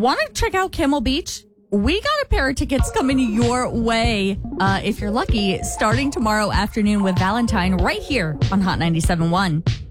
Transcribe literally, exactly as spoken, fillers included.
Want to check out Camel Beach? We got a pair of tickets coming your way, uh, if you're lucky, starting tomorrow afternoon with Valentine right here on Hot ninety-seven point one.